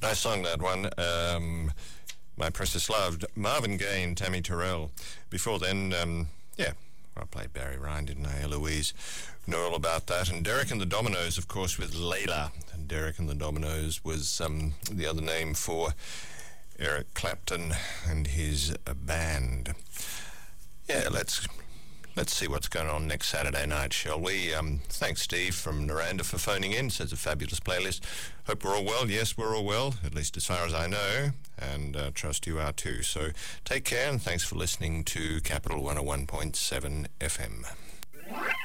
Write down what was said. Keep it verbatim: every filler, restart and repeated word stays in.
Nice song, that one. Um, My Precious Love. Marvin Gaye and Tammy Terrell. Before then, um, yeah, I played Barry Ryan, didn't I, Eloise? Know all about that. And Derek and the Dominoes, of course, with Layla. And Derek and the Dominoes was um, the other name for Eric Clapton and his uh, band. Yeah, let's let's see what's going on next Saturday night, shall we? Um, thanks, Steve from Naranda, for phoning in. Says a fabulous playlist. Hope we're all well. Yes, we're all well, at least as far as I know, and uh, trust you are too. So take care, and thanks for listening to Capital one oh one point seven F M.